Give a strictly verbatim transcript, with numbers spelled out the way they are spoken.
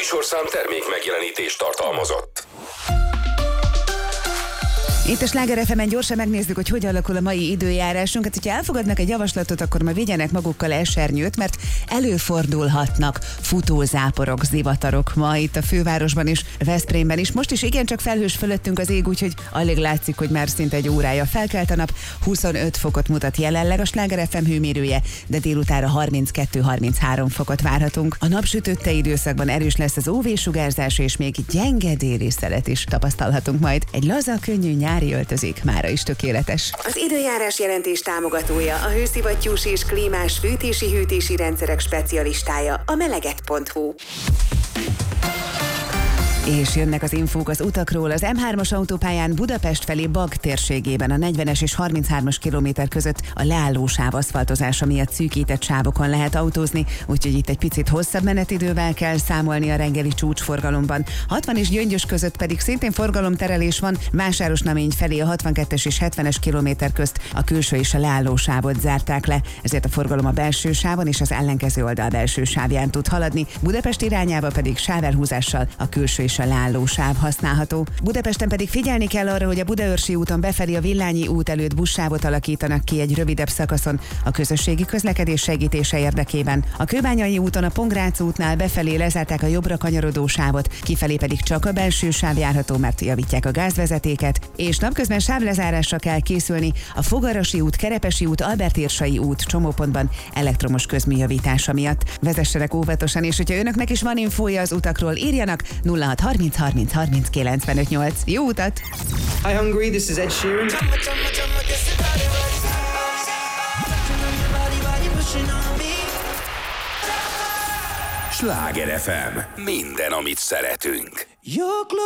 műsorszám termék megjelenítést tartalmazott. Itt a Sláger ef emen gyorsan megnézzük, hogy hogy alakul a mai időjárásunk. Hát, hogyha elfogadnak egy javaslatot, akkor ma vigyenek magukkal esernyőt, mert előfordulhatnak futózáporok, zivatarok ma itt a fővárosban is, Veszprémben is. Most is igencsak felhős fölöttünk az ég, úgyhogy alig látszik, hogy már szinte egy órája felkelt a nap. huszonöt fokot mutat jelenleg a Sláger ef em hőmérője, de délutára harminckettő-harminchárom fokot várhatunk. A napsütötte időszakban erős lesz az ú vé-sugárzás, és még gyenge déli szelet is tapasztalhatunk majd. Egy laza, könnyű nyári öltözék mára is tökéletes. Az időjárás jelentés támogatója, a hőszivattyús és klímás fűtési-hűtési rendszerek specialistája, a meleget pont hu. És jönnek az infók az utakról. Az em hármas autópályán Budapest felé Bag térségében a negyvenes és harminchármas kilométer között a leálló sáv aszfaltozása miatt szűkített sávokon lehet autózni, úgyhogy itt egy picit hosszabb menetidővel kell számolni a reggeli csúcsforgalomban. hatvan és Gyöngyös között pedig szintén forgalomterelés van, Vásárosnamény felé a hatvankettes és hetvenes kilométer közt a külső és a leálló sávot zárták le, ezért a forgalom a belső sávon és az ellenkező oldal belső sávján tud haladni, Budapest irányába pedig sávelhúzással a külső és a leálló sáv használható. Budapesten pedig figyelni kell arra, hogy a Budaörsi úton befelé a Villányi út előtt buszsávot alakítanak ki egy rövidebb szakaszon a közösségi közlekedés segítése érdekében. A Kőbányai úton a Pongrác útnál befelé lezárták a jobbra kanyarodó sávot, kifelé pedig csak a belső sáv járható, mert javítják a gázvezetéket, és napközben sávlezárásra kell készülni a Fogarasi út, Kerepesi út, Albert-Érsai út csomópontban elektromos közműjavítása miatt. Vezessenek óvatosan, és hogyha önöknek is van infója az utakról, írjanak nulla hat harminc harminc harminc kilencvenöt nyolc. Jó utat! Hi Hungary, this is Ed Sheeran. Sláger ef em. Minden, amit szeretünk.